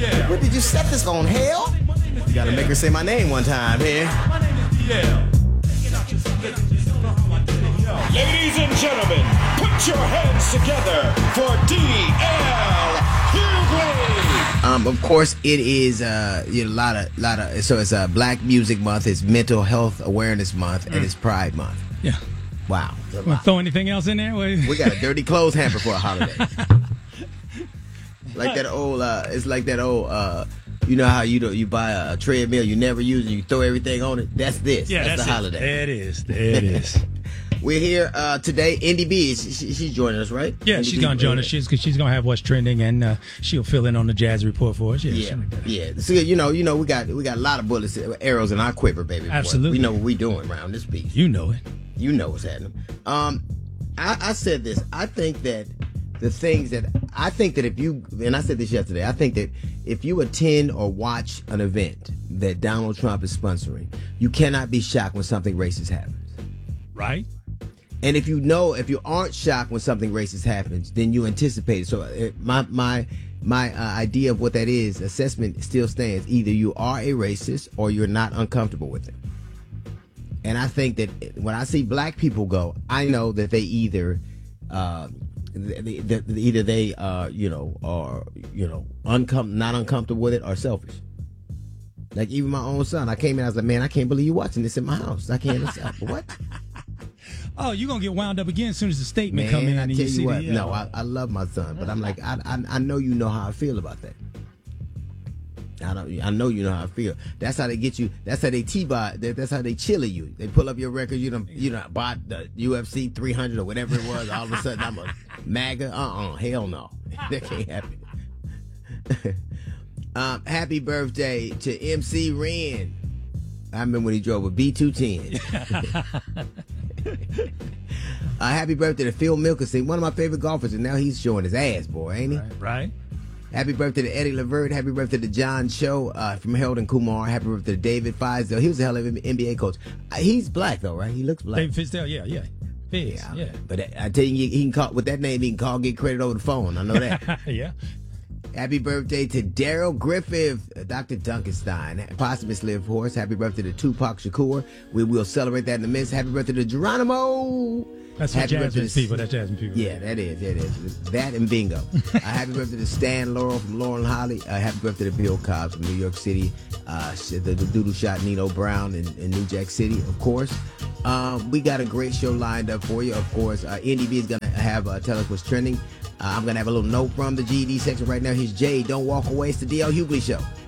What did you set this on, hell? You gotta make her say my name one time here. Ladies and gentlemen, put your hands together for D.L. Hughley. Of course, it is a lot of. So it's Black Music Month, it's Mental Health Awareness Month, and it's Pride Month. Yeah. Wow. Want to throw anything else in there? We got a dirty clothes hamper for a holiday. Like that old. It's like that old. You know how you buy a treadmill you never use and you throw everything on it? That's this. Yeah, that's the holiday. There it is. There it is. We're here today. Indy B, she's joining us, right? Yeah, she's going to join us. She's going to have what's trending, and she'll fill in on the Jazz Report for us. Yeah. So, you know, we got a lot of bullets, arrows in our quiver, baby. Absolutely. We know what we doing around this piece. You know it. You know what's happening. I said this. I think that if you, and I said this yesterday, I think that if you attend or watch an event that Donald Trump is sponsoring, you cannot be shocked when something racist happens. Right. And if you aren't shocked when something racist happens, then you anticipate it. So my idea of what that is, assessment still stands. Either you are a racist or you're not uncomfortable with it. And I think that when I see black people go, I know that they either are not uncomfortable with it or selfish. Like even my own son, I came in, I was like, man, I can't believe you're watching this in my house. I can't understand. What? Oh, you're going to get wound up again as soon as the statement come in. I tell you what, no, I love my son, but I'm like, I know you know how I feel about that. I know you know how I feel. That's how they get you. That's how they T-buy. That's how they chili you. They pull up your record. You know, bought the UFC 300 or whatever it was. All of a sudden, I'm a MAGA. Hell no. That can't happen. Happy birthday to MC Ren. I remember when he drove a B210. Happy birthday to Phil Mickelson, one of my favorite golfers, and now he's showing his ass, boy, ain't he? Right. Happy birthday to Eddie Levert. Happy birthday to John Cho from Harold and Kumar. Happy birthday to David Fizdale. He was a hell of an NBA coach. He's black, though, right? He looks black. David Fizdale, yeah. Yeah. But I tell you, he can call, with that name, he can call, get credit over the phone. I know that. Yeah. Happy birthday to Daryl Griffith, Dr. Duncanstein, posthumously, of course. Happy birthday to Tupac Shakur. We will celebrate that in a minute. Happy birthday to Geronimo. That's Jasmine people. That's Jasmine people. Yeah, that is. That and bingo. Happy birthday to Stan Laurel from Laurel and Holly. Happy birthday to Bill Cobbs from New York City. The doodle shot Nino Brown in New Jack City, of course. We got a great show lined up for you, of course. NDB is going to have tell us what's trending. I'm going to have a little note from the GED section right now. Here's Jay. Don't walk away. It's the D.L. Hughley Show.